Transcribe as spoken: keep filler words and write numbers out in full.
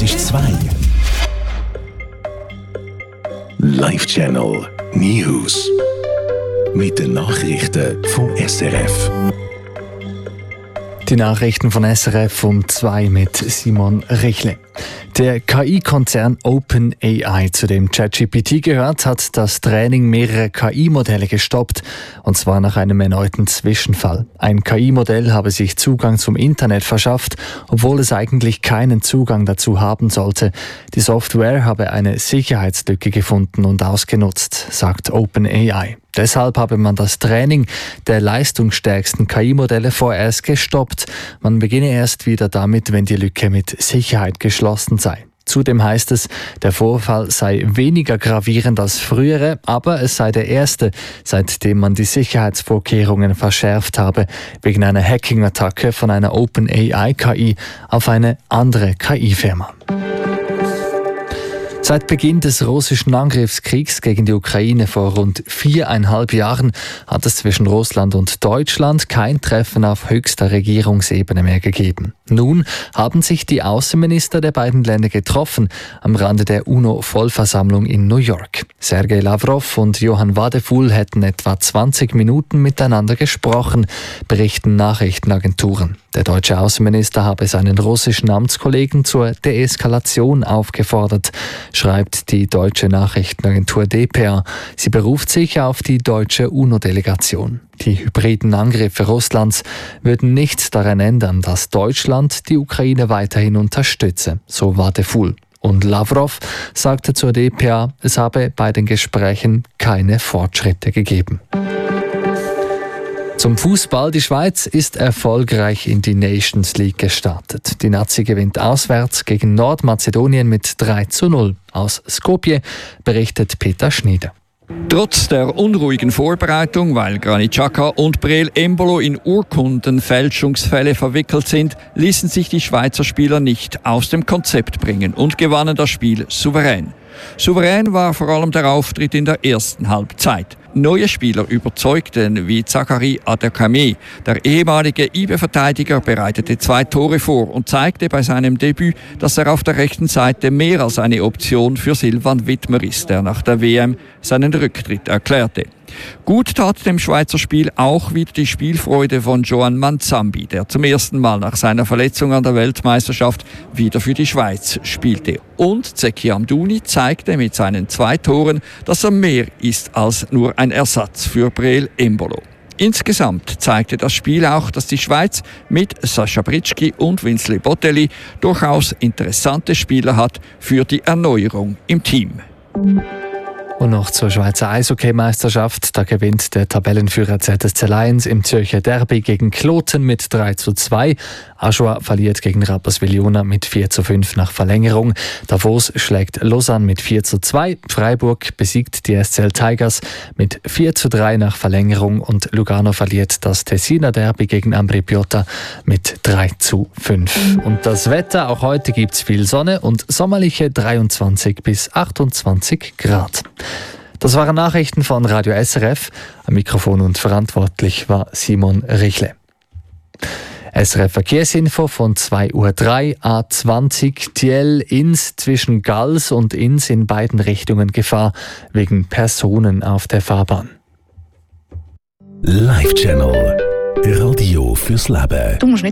ist zwei. Live Channel News. Mit den Nachrichten vom S R F. Die Nachrichten von S R F um zwei mit Simon Richle. Der K I-Konzern OpenAI, zu dem ChatGPT gehört, hat das Training mehrerer K I-Modelle gestoppt, und zwar nach einem erneuten Zwischenfall. Ein K I-Modell habe sich Zugang zum Internet verschafft, obwohl es eigentlich keinen Zugang dazu haben sollte. Die Software habe eine Sicherheitslücke gefunden und ausgenutzt, sagt OpenAI. Deshalb habe man das Training der leistungsstärksten K I-Modelle vorerst gestoppt. Man beginne erst wieder damit, wenn die Lücke mit Sicherheit geschlossen sei. Zudem heißt es, der Vorfall sei weniger gravierend als frühere, aber es sei der erste, seitdem man die Sicherheitsvorkehrungen verschärft habe, wegen einer Hacking-Attacke von einer OpenAI-K I auf eine andere K I-Firma. Seit Beginn des russischen Angriffskriegs gegen die Ukraine vor rund viereinhalb Jahren hat es zwischen Russland und Deutschland kein Treffen auf höchster Regierungsebene mehr gegeben. Nun haben sich die Außenminister der beiden Länder getroffen am Rande der UNO-Vollversammlung in New York. Sergei Lavrov und Johann Wadephul hätten etwa zwanzig Minuten miteinander gesprochen, berichten Nachrichtenagenturen. Der deutsche Außenminister habe seinen russischen Amtskollegen zur Deeskalation aufgefordert, schreibt die deutsche Nachrichtenagentur D P A. Sie beruft sich auf die deutsche UNO-Delegation. Die hybriden Angriffe Russlands würden nichts daran ändern, dass Deutschland die Ukraine weiterhin unterstütze, so Wadephul. Und Lavrov sagte zur D P A, es habe bei den Gesprächen keine Fortschritte gegeben. Zum Fußball. Die Schweiz ist erfolgreich in die Nations League gestartet. Die Nazi gewinnt auswärts gegen Nordmazedonien mit drei zu null. Aus Skopje berichtet Peter Schneider. Trotz der unruhigen Vorbereitung, weil Granit Xhaka und Breel Embolo in Urkundenfälschungsfälle verwickelt sind, ließen sich die Schweizer Spieler nicht aus dem Konzept bringen und gewannen das Spiel souverän. Souverän war vor allem der Auftritt in der ersten Halbzeit. Neue Spieler überzeugten wie Zachary Adekame. Der ehemalige I B-Verteidiger bereitete zwei Tore vor und zeigte bei seinem Debüt, dass er auf der rechten Seite mehr als eine Option für Silvan Wittmer ist, der nach der W M seinen Rücktritt erklärte. Gut tat dem Schweizer Spiel auch wieder die Spielfreude von Joan Manzambi, der zum ersten Mal nach seiner Verletzung an der Weltmeisterschaft wieder für die Schweiz spielte. Und Zeki Amdouni zeigte mit seinen zwei Toren, dass er mehr ist als nur ein Ersatz für Breel Embolo. Insgesamt zeigte das Spiel auch, dass die Schweiz mit Sascha Britschki und Winsley Botelli durchaus interessante Spieler hat für die Erneuerung im Team. Und noch zur Schweizer Eishockey-Meisterschaft. Da gewinnt der Tabellenführer Z S C Lions im Zürcher Derby gegen Kloten mit drei zu zwei. Aschua verliert gegen Rapperswil-Jona mit vier zu fünf nach Verlängerung. Davos schlägt Lausanne mit vier zu zwei. Freiburg besiegt die S C L Tigers mit vier zu drei nach Verlängerung. Und Lugano verliert das Tessiner Derby gegen Ambri Piotta mit drei zu fünf. Und das Wetter, auch heute gibt es viel Sonne und sommerliche dreiundzwanzig bis achtundzwanzig Grad. Das waren Nachrichten von Radio S R F. Am Mikrofon und verantwortlich war Simon Richle. S R F Verkehrsinfo von zwei Uhr drei, A zwanzig Thiel Ins zwischen Gals und Ins in beiden Richtungen Gefahr wegen Personen auf der Fahrbahn. Live Channel Radio fürs Leben. Du musst nicht